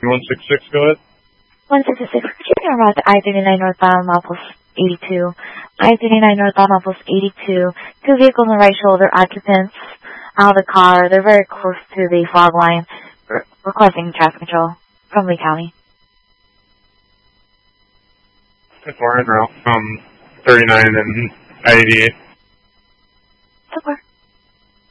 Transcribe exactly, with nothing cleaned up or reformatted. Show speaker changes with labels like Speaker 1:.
Speaker 1: one six six, go ahead.
Speaker 2: one six six, could you be on route to I thirty-nine northbound, Milepost eighty-two? I thirty-nine northbound, Milepost eighty-two. Two vehicles on the right shoulder, occupants out of the car. They're very close to the fog line, re- requesting traffic control from Lee County.
Speaker 1: That's far in route from thirty-nine and I eighty-eight.
Speaker 2: So far.